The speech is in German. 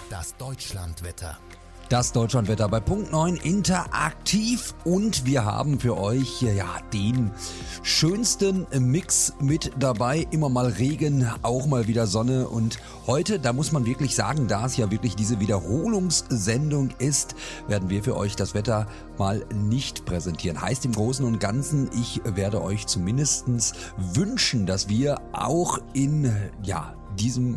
Das Deutschlandwetter. Das Deutschlandwetter bei Punkt 9 interaktiv und wir haben für euch den schönsten Mix mit dabei. Immer mal Regen, auch mal wieder Sonne und heute, da muss man wirklich sagen, da es ja wirklich diese Wiederholungssendung ist, werden wir für euch das Wetter mal nicht präsentieren. Heißt im Großen und Ganzen, ich werde euch zumindest wünschen, dass wir auch in diesem